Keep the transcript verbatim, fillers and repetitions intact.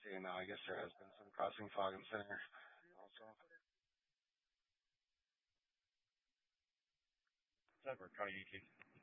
seeing now. I guess there has been some crossing fog in center also. Denver County E T.